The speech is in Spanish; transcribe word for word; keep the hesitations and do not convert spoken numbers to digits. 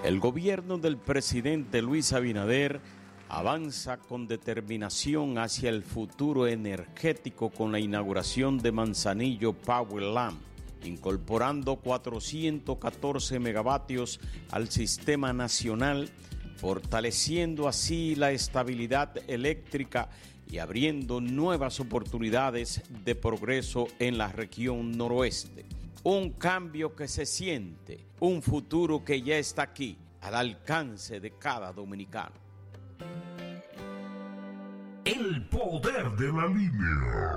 El gobierno del presidente Luis Abinader avanza con determinación hacia el futuro energético con la inauguración de Manzanillo Power Lamp, incorporando cuatrocientos catorce megavatios al sistema nacional, fortaleciendo así la estabilidad eléctrica y abriendo nuevas oportunidades de progreso en la región noroeste. Un cambio que se siente, un futuro que ya está aquí, al alcance de cada dominicano. El poder de la línea.